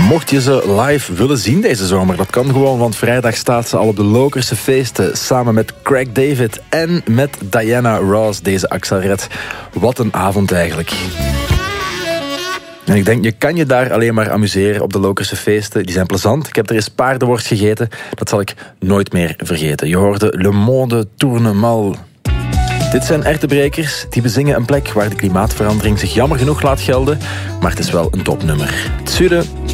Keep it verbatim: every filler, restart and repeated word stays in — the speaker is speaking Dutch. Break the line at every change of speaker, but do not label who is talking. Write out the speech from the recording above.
Mocht je ze live willen zien deze zomer, dat kan gewoon, want vrijdag staat ze al op de Lokerse feesten samen met Craig David en met Diana Ross, deze Axelred. Wat een avond eigenlijk. En ik denk, je kan je daar alleen maar amuseren op de Lokerse feesten. Die zijn plezant. Ik heb er eens paardenworst gegeten. Dat zal ik nooit meer vergeten. Je hoorde Le Monde Tourne Mal. Dit zijn Ertebrekers. Die bezingen een plek waar de klimaatverandering zich jammer genoeg laat gelden. Maar het is wel een topnummer. Het zuiden